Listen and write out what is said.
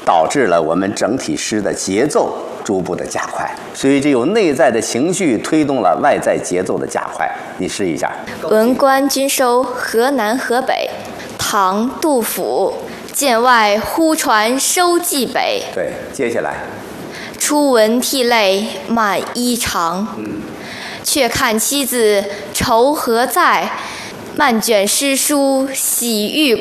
导致了我们整体诗的节奏逐步的加快。所以，这有内在的情绪推动了外在节奏的加快。你试一下。 文官军收河南河北，唐·杜甫。剑外忽传收蓟北。 对，接下来。 初闻涕泪满衣裳，却看妻子愁何在？漫卷诗书喜欲